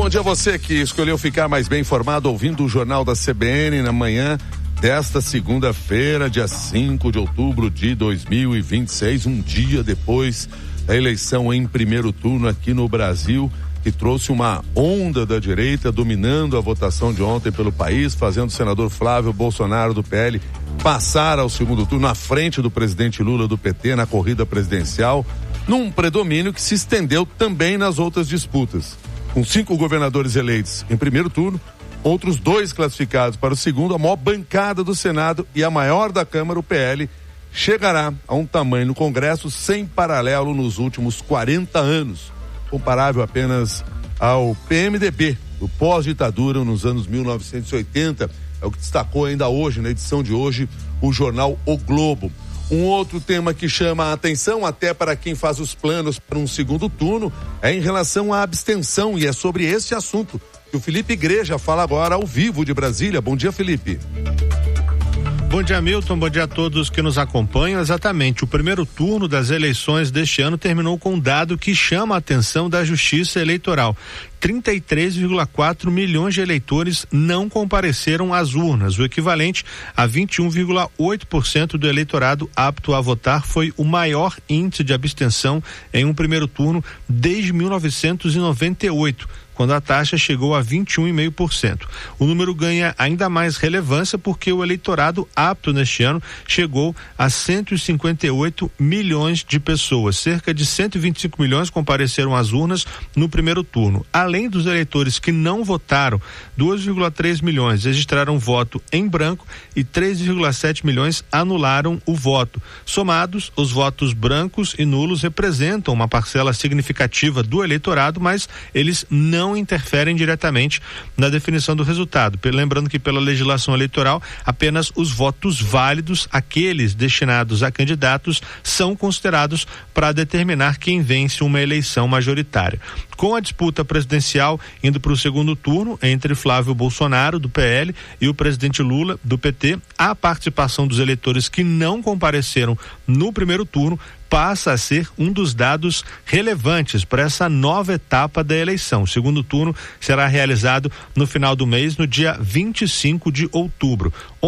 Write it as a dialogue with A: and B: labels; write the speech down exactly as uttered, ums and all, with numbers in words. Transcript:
A: Bom dia a você que escolheu ficar mais bem informado ouvindo o Jornal da C B N na manhã desta segunda-feira, dia cinco de outubro de dois mil e vinte e seis, um dia depois da eleição em primeiro turno aqui no Brasil, que trouxe uma onda da direita dominando a votação de ontem pelo país, fazendo o senador Flávio Bolsonaro do P L passar ao segundo turno à frente do presidente Lula do P T na corrida presidencial, num predomínio que se estendeu também nas outras disputas. Com cinco governadores eleitos em primeiro turno, outros dois classificados para o segundo, a maior bancada do Senado e a maior da Câmara, o P L, chegará a um tamanho no Congresso sem paralelo nos últimos quarenta anos, comparável apenas ao P M D B, do pós-ditadura nos anos mil novecentos e oitenta, é o que destacou ainda hoje, na edição de hoje, o jornal O Globo. Um outro tema que chama a atenção, até para quem faz os planos para um segundo turno, é em relação à abstenção, e é sobre esse assunto que o Felipe Igreja fala agora ao vivo de Brasília. Bom dia, Felipe.
B: Bom dia, Milton. Bom dia a todos que nos acompanham. Exatamente, o primeiro turno das eleições deste ano terminou com um dado que chama a atenção da Justiça Eleitoral. trinta e três vírgula quatro milhões de eleitores não compareceram às urnas. O equivalente a vinte e um vírgula oito por cento do eleitorado apto a votar. Foi o maior índice de abstenção em um primeiro turno desde mil novecentos e noventa e oito. Quando a taxa chegou a vinte e um vírgula cinco por cento. O número ganha ainda mais relevância porque o eleitorado apto neste ano chegou a cento e cinquenta e oito milhões de pessoas. Cerca de cento e vinte e cinco milhões compareceram às urnas no primeiro turno. Além dos eleitores que não votaram, dois vírgula três milhões registraram voto em branco e três vírgula sete milhões anularam o voto. Somados, os votos brancos e nulos representam uma parcela significativa do eleitorado, mas eles não interferem diretamente na definição do resultado. Lembrando que pela legislação eleitoral, apenas os votos válidos, aqueles destinados a candidatos, são considerados para determinar quem vence uma eleição majoritária. Com a disputa presidencial indo para o segundo turno entre Flávio Bolsonaro, do P L, e o presidente Lula, do P T, a participação dos eleitores que não compareceram no primeiro turno passa a ser um dos dados relevantes para essa nova etapa da eleição. O segundo turno será realizado no final do mês, no dia vinte e cinco de outubro.